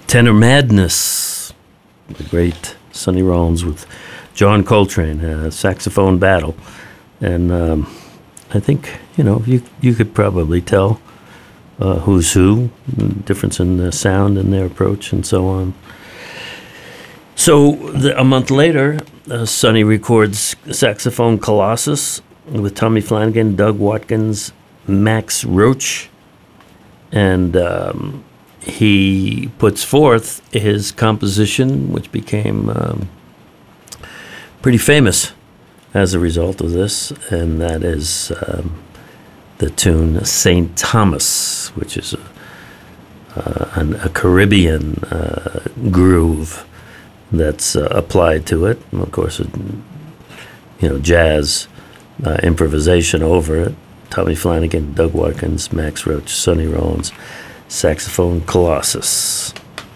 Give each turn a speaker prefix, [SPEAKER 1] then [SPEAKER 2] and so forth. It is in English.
[SPEAKER 1] Tenor Madness, the great Sonny Rollins with John Coltrane, saxophone battle. And I think, you could probably tell who's who, difference in the sound and their approach and so on. So a month later, Sonny records Saxophone Colossus with Tommy Flanagan, Doug Watkins, Max Roach, and he puts forth his composition, which became pretty famous as a result of this, and that is the tune St. Thomas, which is a Caribbean groove that's applied to it. And of course, jazz improvisation over it. Tommy Flanagan, Doug Watkins, Max Roach, Sonny Rollins, Saxophone Colossus.